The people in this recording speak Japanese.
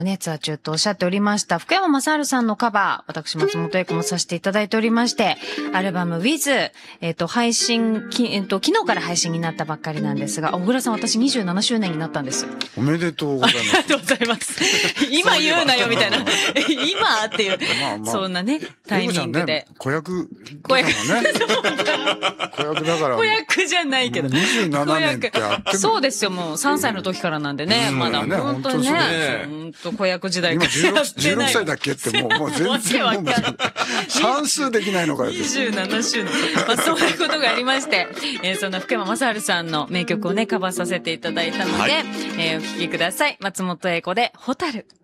ね、ツアー中とおっしゃっておりました。福山雅治さんのカバー、私松本英子もさせていただいておりまして、アルバム With、配信、昨日から配信になったばっかりなんですが、小倉さん、私27周年になったんです。 おめでとうございます。 ありがとうございます。今言うなよ、みたいな。今っていう、そんなね、タイミングで。 子役だから。 子役じゃないけど。 27年ってあっても。 そうですよ、もう3歳の時からなんでね、まだ本当にね、本当子役時代から今16歳だっけってもう全然もう算数できないのかよ。 27周年。そんなことがありまして、そんな福山雅治さんの名曲をね、カバーさせていただいたので、お聴きください。松本英子で、ホタル。